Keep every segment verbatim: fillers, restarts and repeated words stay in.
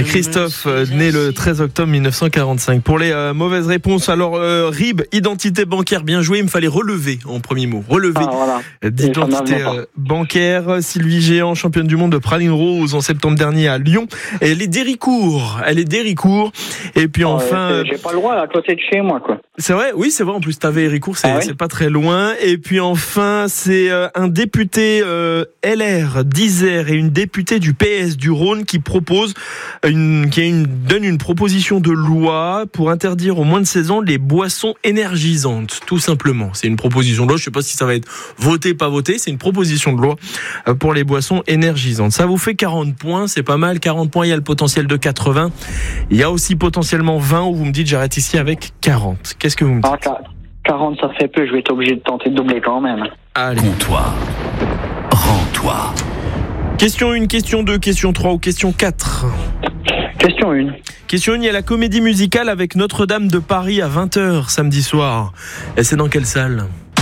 Christophe, euh, né le treize octobre mille neuf cent quarante-cinq. Pour les euh, mauvaises réponses, alors euh, R I B, identité bancaire, bien joué, il me fallait relever en premier mot. Relever Ah, voilà. d'identité euh, bancaire. Sylvie Géant, championne du monde de praline rose en septembre dernier à Lyon. Et elle est d'Héricourt. Elle est d'Héricourt. Et puis enfin... Euh, j'ai pas le droit à côté de chez moi, quoi. C'est vrai, oui, c'est vrai. En plus, t'avais Héricourt, c'est, ah, oui c'est pas très loin. Et puis enfin, c'est euh, un député euh, L R d'Isère et une députée du P S du Rhône qui propose une, qui a une, donne une proposition de loi pour interdire aux moins de seize ans les boissons énergisantes, tout simplement. C'est une proposition de loi. Je sais pas si ça va être voté, pas voté. C'est une proposition de loi pour les boissons énergisantes. Ça vous fait quarante points, c'est pas mal. quarante points, il y a le potentiel de quatre-vingts. Il y a aussi potentiellement vingt où vous me dites j'arrête ici avec quarante. Qu'est-ce que vous me dites? Ah, quarante, ça fait peu. Je vais être obligé de tenter de doubler quand même. Allez. Comptoir. Rends-toi. Question un, question deux, question trois ou question quatre? Question un. Question un, il y a la comédie musicale avec Notre-Dame de Paris à vingt heures samedi soir. Et c'est dans quelle salle?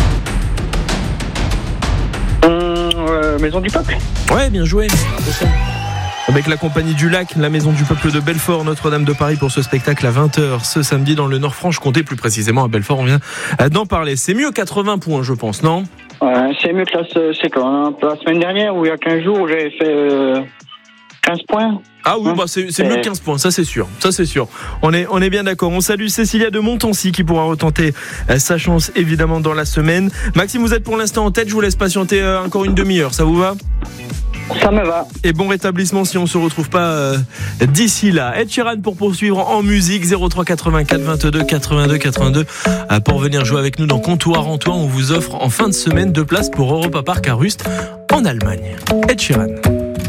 Hum, euh, Maison du Peuple. Ouais, bien joué. C'est ça. Avec la Compagnie du Lac, la Maison du Peuple de Belfort, Notre-Dame de Paris pour ce spectacle à vingt heures ce samedi dans le Nord-Franche-Comté, plus précisément à Belfort, on vient d'en parler. C'est mieux quatre-vingts points, je pense, non? Ouais, c'est mieux que la, c'est quoi, hein, la semaine dernière où il y a quinze jours où j'avais fait euh, quinze points. Ah oui, bah c'est, c'est mieux que quinze points, ça c'est sûr, ça c'est sûr. On est, on est bien d'accord. On salue Cécilia de Montancy qui pourra retenter euh, sa chance évidemment dans la semaine. Maxime, vous êtes pour l'instant en tête, je vous laisse patienter euh, encore une demi-heure, ça vous va? Ça me va. Et bon rétablissement si on se retrouve pas euh, d'ici là. Ed Sheeran pour poursuivre en musique, zéro trois quatre-vingt-quatre vingt-deux quatre-vingt-deux quatre-vingt-deux euh, pour venir jouer avec nous dans Comptoir en Toi. On vous offre en fin de semaine deux places pour Europa Park à Rust en Allemagne. Ed Sheeran.